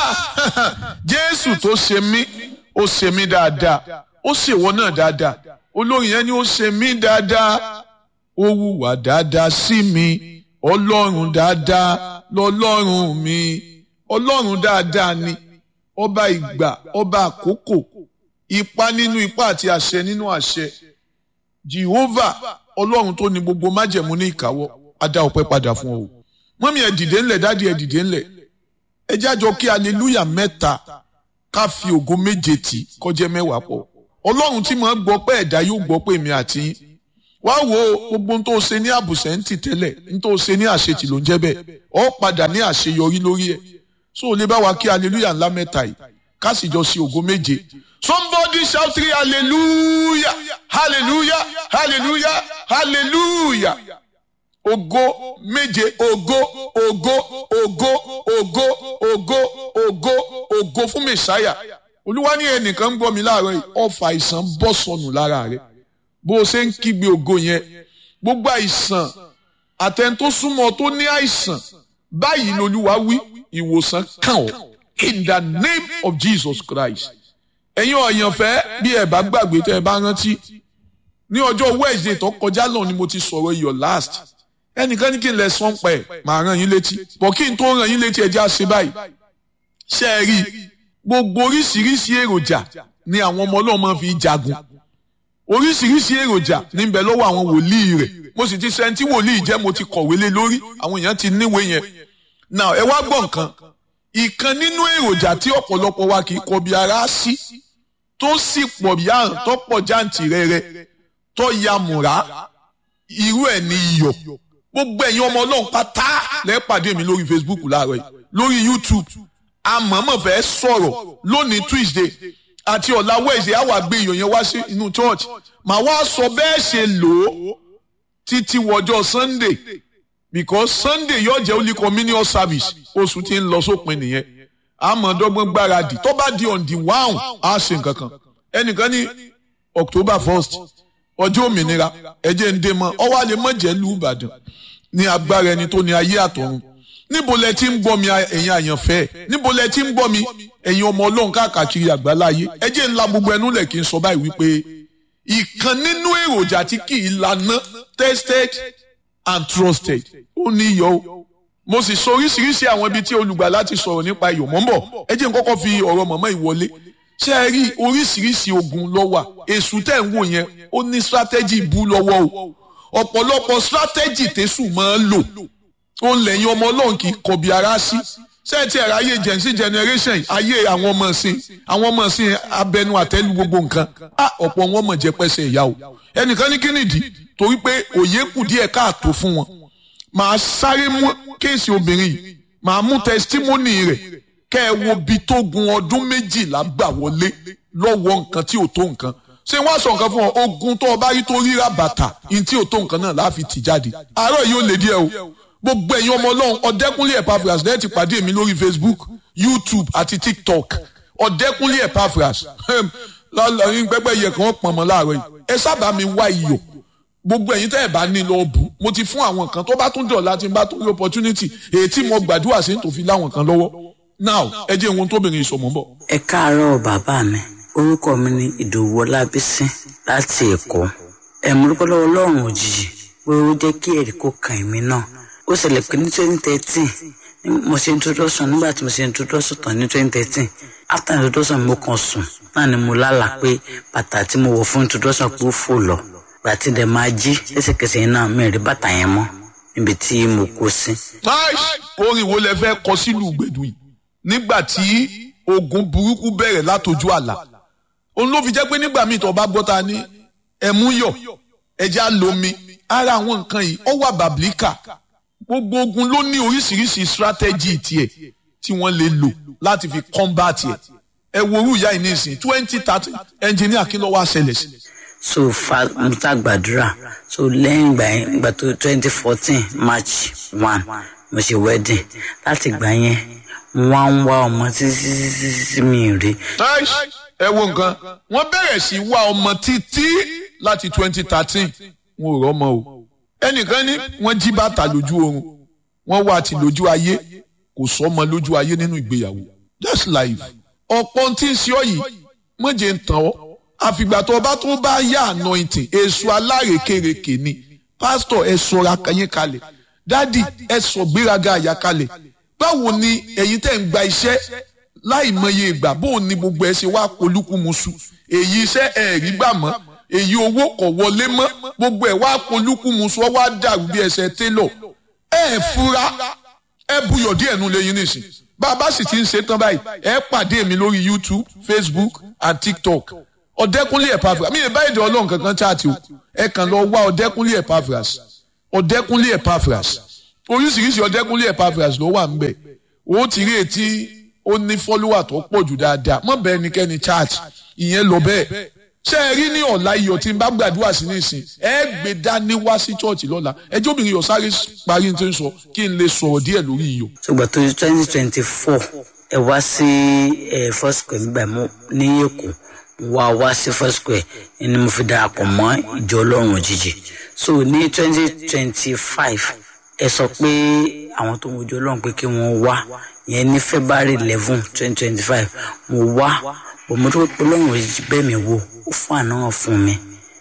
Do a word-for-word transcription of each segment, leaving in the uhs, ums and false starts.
Jésù tó ṣe mí ó ṣe mí dáadáa ó ṣèwọ náà dáadáa olórin yẹn ni ó ṣe mí dáadáa ó hùwà dáadáa sí mi ọlọ́run dáadáa lọ́lọ́run mi ọlọ́run dáadáa ni ọba ìgbà ọba àkókò ipa nínú ipa àti àṣẹ nínú àṣẹ Jehovah ọlọ́run tó ní gbogbo májẹ̀mú ní ìkáwọ́ á dá ọpẹ́ padà fún ọ. mọ́mí ẹ̀ dìde ńlẹ̀ dádì ẹ̀ dìde ńlẹ̀ ẹ jájọ kí hallelujah mẹ́ta ká fi ògo méje tì kọjá mẹ́wàá pọ̀. ọlọ́run tí mo gbọ́ pé ẹ̀dá yóò gbọ́ pé èmi àti yín wá wo gbogbo n tó ṣe ní àbùsẹ̀ǹtì tẹ́lẹ̀ n tó ṣe ní àṣetì ló ń jẹ́ bẹ́ẹ̀ ọ padà ní àṣeyọrí lórí ẹ̀ so ò lè bá wa kí hallelujah ńlá mẹ́ta yìí ká sì jọ sí ògo méje. Somebody shout three hallelujah, hallelujah, hallelujah, hallelujah. Ògo méje, ògo, ògo, ògo, ògo, ògo, ògo, ògo fún Mèsáyà. Olúwa ní ẹnìkan ń gbọ́ mi láàárọ̀ yìí, ọfà àìsàn bọ́ sọnù lára rẹ̀. Bó o ṣe ń kígbe ògo yẹn, gbogbo àìsàn àtẹni tó súnmọ́ tó ní àìsàn, báyìí lolúwa wí, ìwòsàn kàn ọ́. In the name of Jesus Christ. Ẹ̀yin ọ̀yànfẹ́ bí ẹ bá gbàgbé tẹ́ ẹ bá rántí ní ọjọ́ Wednesday tó kọjá lọ ni mo ti sọ̀rọ̀ your last ẹnìkan ní kí n lè sọ́n pẹ̀ màá rán yín létí bọ̀ kí n tó rán yín létí ẹ jẹ́ á ṣe báyìí ṣe é rí gbogbo oríṣiríṣi èròjà ni àwọn ọmọ Ọlọ́run máa fi jagun oríṣiríṣi èròjà ní bẹ lọ́wọ́ àwọn wòlíì rẹ̀ mo sì ti sẹ́ńtì wòlíì jẹ́ mo ti kọ̀wé lé lórí àwọn èèyàn ti níwèé yẹn now ẹ wá gbọ́ nǹkan ìkan nínú èròjà tí ọ̀pọ̀lọpọ̀ wa kì í kọbi ara sí tó sì pọ̀ bí àrùn tó pọ̀ jáǹtì rẹ̀rẹ̀ tó ya mùrá irú ẹ̀ ní iyọ̀ gbogbo ẹ̀yin ọmọ Ọlọ́run pátá lẹ́ pàdé mi lórí Facebook láàárọ̀ yìí lórí YouTube àmọ́mọ́ fẹ́ sọ̀rọ̀ lónìí Tuesday àti ọ̀la Wednesday àwa gbé iyọ̀ yẹn wá sí inú church màá wá sọ bẹ́ẹ̀ ṣe lò ó títí wọjọ́ Sunday because Sunday yóò jẹ́ Holy Communion service oṣù tí ń lọ sópin nìyẹn àmọ̀dọ́gbọ́n gbáradì tó bá di on the one á ṣe nǹkan kan ẹnìkan ní October first ọjọ́ òmìnira ẹ̀jẹ̀ ń dé mọ́ ọwọ́ àlè mọ́jẹ́ lù Ìbàdàn ní agbára ẹni tó ní ayé àtọ̀run níbo lẹ ti ń gbọ́ mi ẹ̀yin àyànfẹ́ níbo lẹ ti ń gbọ́ mi ẹ̀yin ọmọ Ọlọ́run káàkiri àgbáláyé ẹ̀jẹ̀ ńlá gbogbo ẹnu lẹ̀ kí n sọ báyìí wípé ìkan nínú èròjà tí kì í lànà tested and trusted ó ní iyọ̀ o mo sì sọ oríṣiríṣi àwọn ibi tí olùgbàlà ti sọ̀rọ̀ nípa iyọ̀ mọ́ ń bọ̀ ẹ jẹ́ n kọ́kọ́ fi ọ̀rọ̀ mọ̀mọ́ ìwọlé ṣé ẹ rí oríṣiríṣi ogun lọ́wà èṣù tẹ̀ ń wò yẹn ó ní strategy bú lọ́wọ́ o ọ̀pọ̀lọpọ̀ strategy tẹ̀sù máa ń lò ó ń lẹ́yìn ọmọ Ọlọ́run kì í kọbi ara sí sẹ́ẹ̀tì ẹ̀rọ ayé gen z generation ayé àwọn ọmọ ìsìn àwọn ọmọ ìsìn abẹnu àtẹ́lu gbogbo nǹkan á ọ̀pọ̀ wọn mọ̀ jẹ́ pẹ́sẹ̀ ìyá o ẹnìkan ní kínìdí torí pé òye kù díẹ̀ káàtó fún wọn màá sáré mú kéèsì obìnrin yìí màá mú tẹsítímọ́nì rẹ̀ kẹ́ ẹ wo bí tó gun ọdún méjìlá gbà wọlé lọ́wọ́ nǹkan tí ò tó nǹkan ṣé wọ́n á sọ nǹkan fún ọ ogun tó o bá rí tó ríra bàtà ní tí ò tó nǹkan náà láàfi tì jáde àárọ̀ yìí ó lè díẹ̀ o gbogbo ẹ̀yin ọmọ Ọlọ́run Ọ̀dẹ́kúnlé Epaphras lẹ́yìn ti pàdé mi lórí Facebook YouTube àti TikTok Ọ̀dẹ́kúnlé Epaphras lọ́lọ́rin pẹ́pẹ́ yẹ kàn pọ̀n mọ́ láàárọ̀ yìí ẹ sábà mi wá iyọ̀ gbogbo ẹ̀yin tẹ́ ẹ̀ bá ní lọ bù mo ti fún àwọn kan tó bá tún dọ̀ láti bá tó rí opportunity èyí tí mo gbàdúrà sí tó fi láwọn kan lọ́wọ́ now ẹ jẹ́ ohun tóbìnrin ìsọmọ́ bọ̀. ẹ káàárọ̀ bàbá mi orúkọ mi ni Ìdòwú Ọlábísí láti Èkó ẹ mú dúpẹ́ lọ́wọ́ Ọlọ́run òjijì pé ó jẹ́ kí èrè kó kàn mí náà ó ṣẹlẹ̀ pé ní twenty thirteen mo ṣe introduction nígbà tí mo ṣe introduction tán ní twenty thirteen after introduction mo kàn sùn náà ni mo lálàá pé bàtà tí mo wọ̀ fún introduction pé ó fò lọ bàtí dẹ̀ máa jí lẹ́sẹ̀kẹsẹ̀ yẹn náà mi rí bàtà yẹn mọ́ níbi tí mo kó sí. orin wo lẹ fẹ́ kọ sílùú gbèdú yìí nígbà tí ogun burúkú bẹ̀rẹ̀ látọjú àlà òun ló fi jẹ́ pé nígbà míì tó bá gbọ́ ta ní ẹ̀mú yọ̀ ẹja lomi ara àwọn nǹkan yìí ó wà bàbílíkà gbogbo ogun ló ní oríṣiríṣi strategy tiẹ̀ tí wọ́n lè lò láti fi combat ẹ̀ ẹ wo orú ìyá yìí nísìnyí twenty thirty engineer kí ló wá ṣẹlẹ̀ sí. so fa mo ta gbàdúrà so lẹ́yìn ìgbà yẹn ìgbà tó twenty fourteen March one mo ṣe wedding láti ìgbà yẹn mo wá ń wá ọmọ títí títí mi rí. ẹ wo nǹkan wọ́n bẹ̀rẹ̀ sí wá ọmọ títí láti twenty thirteen wọn ò rọ́mọ o ẹnìkan ní wọ́n jí bàtà lójú oorun wọ́n wá ti lójú ayé kò sọ́mọ lójú ayé nínú ìgbéyàwó that's life. ọ̀pọ̀ tí ń ṣe ọ́ yìí mọ̀jẹ̀ ń tàn ọ́ àfìgbà tó bá tó bá yá anointing èso alárekereke ni pásítọ̀ ẹ sọra yín kalẹ̀ dádì ẹ sọ gbéraga àyà kalẹ̀ báwo ni ẹ̀yin tẹ́ ń gba iṣẹ́ láì mọye ìgbà bóun ni gbogbo ẹ ṣe wá polúkúmuṣu èyí iṣẹ́ ẹ̀ rí gbà mọ́ èyí owó kò wọlé mọ́ gbogbo ẹ̀ wá polúkúmuṣu ọ wá dàrú bí ẹsẹ̀ télọ̀ ẹ fura ẹ buyọ̀ díẹ̀ nu lẹ́yìn nìsín bàbá sì ti ń ṣe tán báyìí ẹ pàdé mi lórí YouTube, Facebook and TikTok Ọ̀dẹ́kúnlé Epaphras mi ì bá èdè Ọlọ́run kankan chaati o ẹ kàn lọ wá Ọ̀dẹ́kúnlé Epaphras Ọ̀dẹ́kúnlé Epaphras oríṣiríṣi Ọ̀dẹ́kúnlé Epaphras ló wà ńbẹ̀ o ti rí etí ó ní fọ́lúwà tó pọ̀ jù dáadáa mọ̀ bẹ́ẹ̀ ni kẹ́ni chaati ìyẹn lọ bẹ́ẹ̀ ṣé ẹ rí ní ọ̀la iyọ̀ tí n bá gbàdúrà sí nísìn ẹ gbé dání wá sí chọ́ọ̀chì lọ́la ẹjọ́ obìnrin yọ̀ sáré parí ní tó ń sọ kí n lè sọ̀rọ̀ díẹ̀ lórí iyọ̀. ṣùgbọ́n tó twenty twenty four ẹ wá sí ẹ first square nígbà mú ní Èkó wá wá sí first square ẹni mo fi darapọ̀ mọ́ ìjọ Ọlọ́run òjijì so ní twenty twenty five ẹ sọ pé àwọn tó ń wojú Ọlọ́run pé kí wọ́n wá ìyẹn ní February eleven twenty twenty five mo wá bò mo dúró pé Ọlọ́run òjijì bẹ́ẹ̀ mi wò ó fún àná fún mi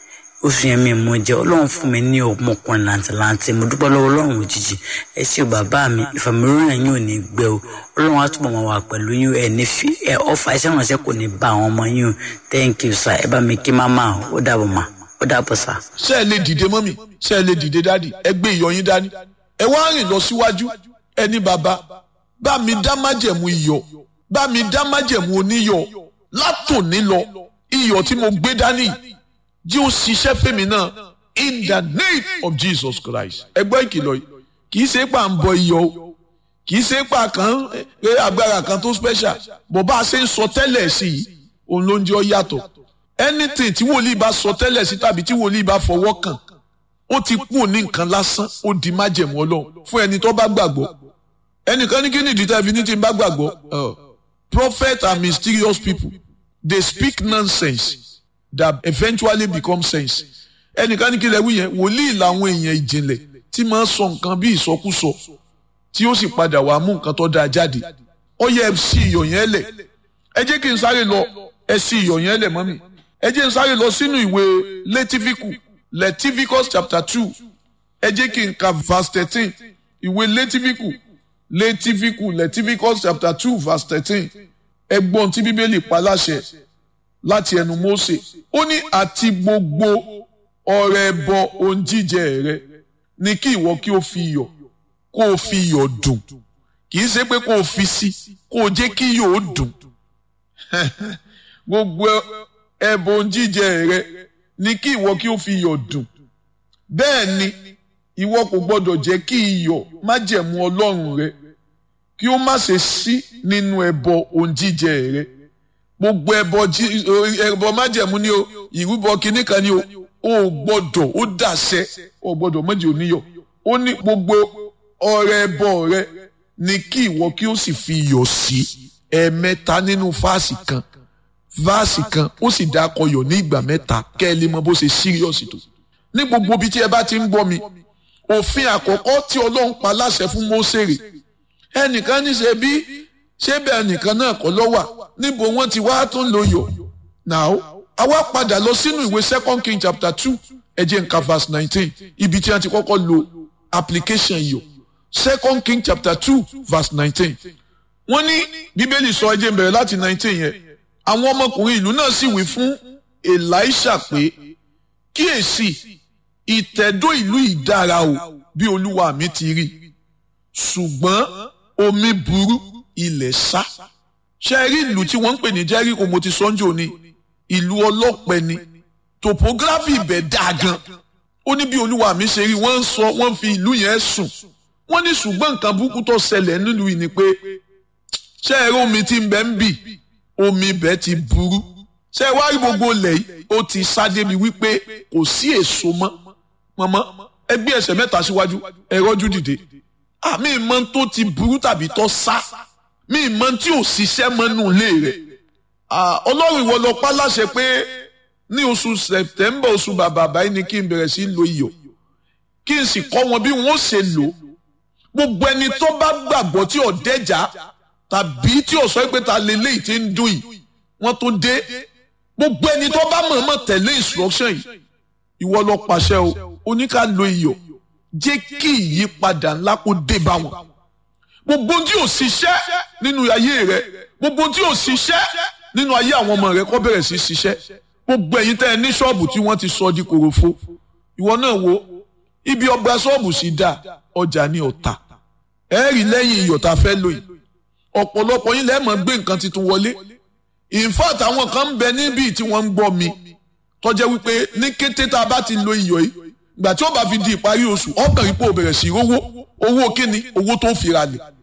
oṣù yẹn mi mo jẹ Ọlọ́run fún mi ní ọmọkùnrin làǹtìlanti mo dúpẹ́ lọ́wọ́ Ọlọ́run òjijì ẹ ṣé bàbá mi ìfàmìlóyún ẹ̀yin ò ní gbẹ o Ọlọ́run á túbọ̀ máa wà pẹ̀lú yín ẹ ní fi ẹ ọfà iṣẹ́ ìrànṣẹ́ kò ní bá àwọn ọmọ yín o thank you sir ẹ bá mi kí máma ó dàbọ̀ mà ó dàbọ̀ sir. ṣé ẹ lè dìde mọ́mì ṣé ẹ lè dìde dádì ẹ gbé iyọ̀ yín dání ẹ wá rìn lọ síwájú ẹ ní bàbá bá mi dá májẹ̀mú iyọ̀ bá mi dá májẹ̀mú oníyọ̀ látòní lọ iyọ̀ tí mo gbé dání jí ó ṣiṣẹ́ fèmí náà in the name of Jesus Christ. ẹgbẹ́ ìkìlọ̀ yìí kì í ṣe pà ń bọ iyọ̀ o kì í ṣe pà kan pé agbára kan tó special bó bá a ṣe ń sọ tẹ́lẹ̀ sí i òun ló ń jẹ́ ọ yàtọ̀ anything tí wòlíì bá sọ tẹ́lẹ̀ sí tàbí tí wòlíì bá fọwọ́ kàn ó ti kú ní nǹkan lásán ó di májẹ̀mú Ọlọ́run fún ẹni tó bá gbàgbọ́ ẹnìkan ní kí ni ìdí tẹ́fi ní tí ń bá gbàgbọ́ prophet are mysterious people they speak nonsense that eventually become sense ẹnìkan ní kí lẹ wí yẹn wòlíì làwọn èèyàn ìjìnlẹ̀ tí máa ń sọ nǹkan bí ìsọkúsọ tí ó sì padà wàá mú nǹkan tó dáa jáde ó yẹ ẹ sí iyọ̀ yẹn lẹ̀ ẹ jẹ́ kí n sáré lọ ẹ sí iyọ̀ yẹn lẹ̀ mọ́mì ẹ jẹ́ n sáré lọ sínú ìwé Létífíkù Leviticus chapter two ẹ jẹ́ kí n ka verse thirteen ìwé Létífíkù Létífíkù Leviticus chapter two verse thirteen ẹgbọ́n tí Bíbélì pa láṣẹ láti ẹnu Mósè ó ní àti gbogbo ọrẹ ẹbọ ohun jíjẹ rẹ ní kí ìwọ kí o fi iyọ̀ kó o fi iyọ̀ dùn kì í ṣe pé kó o fi sí kó o jẹ́ kí iyọ̀ ó dùn gbogbo ẹbọ ohun jíjẹ rẹ ní kí ìwọ kí o fi iyọ̀ dùn bẹ́ẹ̀ ni ìwọ kò gbọdọ̀ jẹ́ kí iyọ̀ májẹ̀mú Ọlọ́run rẹ kí ó má ṣe sí nínú ẹbọ ohun jíjẹ rẹ gbogbo ẹbọ ẹbọ májẹ̀mú ni o ìrúbọ kìíní kan ni o ò gbọdọ̀ ó dàṣẹ ò gbọdọ̀ méjì oníyọ̀ ó ní gbogbo ọrẹ ẹbọ rẹ ní kí ìwọ kí ó sì fi iyọ̀ sí ẹ̀ẹ̀mẹ́ta nínú fáàsì kan fáàsì kan ó sì dákọ yọ̀ ní ìgbà mẹ́ta kẹ́ ẹ lè mọ bó ṣe síríọ̀sì tó ní gbogbo ibi tí ẹ bá ti ń gbọ́ mi òfin àkọ́kọ́ tí Ọlọ́run pa láṣẹ fún Mósè rè ẹnìkan ní ṣe bí ṣé bẹ́ẹ̀ nìkan náà kọ́ ló wà níbo wọ́n ti wá tó ń lo yọ̀ now àwa padà lọ sínú ìwé second king chapter two ẹ jẹ́ n ka verse nineteen ibi tí wọ́n ti kọ́kọ́ lo application yọ̀ second king chapter two verse nineteen wọ́n ní Bíbélì sọ ẹ jẹ́ n bẹ̀rẹ̀ láti nineteen yẹn àwọn ọmọkùnrin ìlú náà sì wí fún Èlíṣà pé kíyèsí ìtẹ̀dó ìlú ìdára o bí Olúwa mi ti rí ṣùgbọ́n omi burú ilẹ̀ sá ṣe rí ìlú tí wọ́n ń pè ní Jẹ́ríkò mo ti sọ́njò ni ìlú ọlọ́pẹ ni topography ibẹ̀ dáa gan ó ní bí Olúwa mi ṣe rí wọ́n ń sọ wọ́n fi ìlú yẹn sùn wọ́n ní ṣùgbọ́n nǹkan burúkú tó ṣẹlẹ̀ nílùú yìí ni pé ṣe rí omi tí ń bẹ ń bì omi ibẹ̀ ti burú ṣe wá rí gbogbo ilẹ̀ yìí ó ti sá débi wípé kò sí èso mọ́ mọ́mọ́ ẹgbẹ́ ẹsẹ̀ mẹ́ta síwájú ẹ̀rọ́jú dìde àmì ìmọ̀ tó ti burú tàbí tó sá mi ìmọ̀ tí ò ṣiṣẹ́ mọ́nú ilé rẹ̀ Ọlọ́run ìwọ lọ pa láṣẹ pé ní oṣù September oṣù bàbà báyìí ni kí n bẹ̀rẹ̀ sí lo iyọ̀ kí n sì kọ́ wọn bí wọ́n ṣe lò gbogbo ẹni tó bá gbàgbọ́ tí ò dẹ́jà tàbí tí ò sọ pé ta lélẹ́yìí tí ń dùn yìí wọ́n tó dé gbogbo ẹni tó bá mọ̀ọ́mọ̀ tẹ̀lé instruction yìí ìwọ lọ pàṣẹ o oníkà lo iyọ̀ jẹ́ kí ìyípadà ńlá kó dé bá wọn gbogbo tí ò ṣiṣẹ́ nínú ayé rẹ gbogbo tí ò ṣiṣẹ́ nínú ayé àwọn ọmọ rẹ kó bẹ̀rẹ̀ sí ṣiṣẹ́ gbogbo ẹ̀yin tẹ́ ẹ ní ṣọ́ọ̀bù tí wọ́n ti sọ di kòròfo ìwọ náà wo ibi ọgbà ṣọ́ọ̀bù sì dá ọjà ní ọ̀tà ẹ rí lẹ́yìn iyọ̀ tá a fẹ́ lò yìí ọ̀pọ̀lọpọ̀ yín lẹ́ẹ̀mọ́ gbé nǹkan tuntun wọlé in fact àwọn kan ń bẹ níbí tí wọ́n ń gbọ́ mi tó jẹ́ wípé ní kété tá a bá ti lo iyọ̀ yìí ìgbà tí ó bá fi di ìparí oṣù ọkàn rí pé ó bẹ̀rẹ̀ sí owó owó kíni owó tó ń fira lẹ̀